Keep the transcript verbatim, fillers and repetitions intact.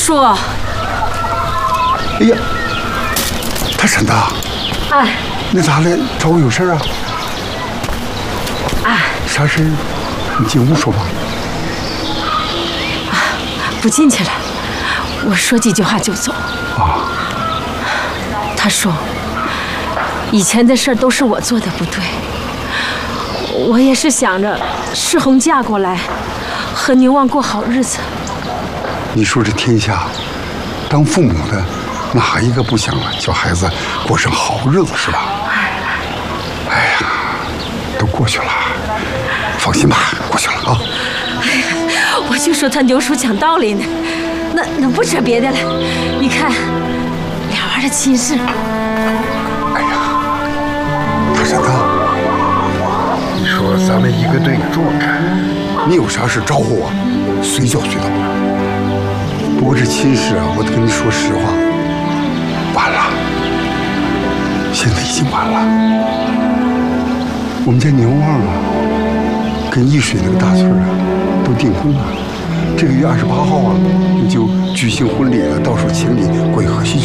叔。 哎呀，他婶子。 哎。 你咋来找我有事啊？ 哎。 啥事？你进屋说吧。 啊，不进去了，我说几句话就走。 啊。 他说，以前的事儿都是我做的不对。我也是想着世红嫁过来，和牛旺过好日子。 你说这天下，当父母的哪一个不想啊叫孩子过上好日子是吧？哎呀，都过去了，放心吧，过去了啊。 哎呀，我就说他牛叔讲道理呢，那那不扯别的了，你看俩娃的亲事。 哎呀，大婶子。你说咱们一个队这么干，你有啥事招呼我，随叫随到。不过这亲事啊，我得跟你说实话，晚了，现在已经晚了。我们家牛旺啊，跟易水那个大村啊，都订婚了。这个月二十八号啊，你就举行婚礼了，到时候请你过去喝喜酒。